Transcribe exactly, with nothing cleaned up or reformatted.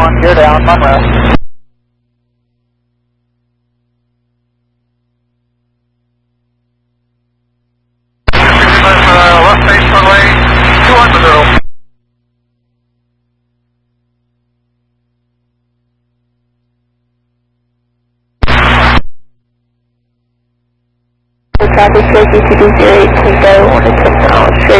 one, gear down, one left. Uh, left base runway, two one to zero. Traffic, J G two two zero eight, Tango, one to ten miles,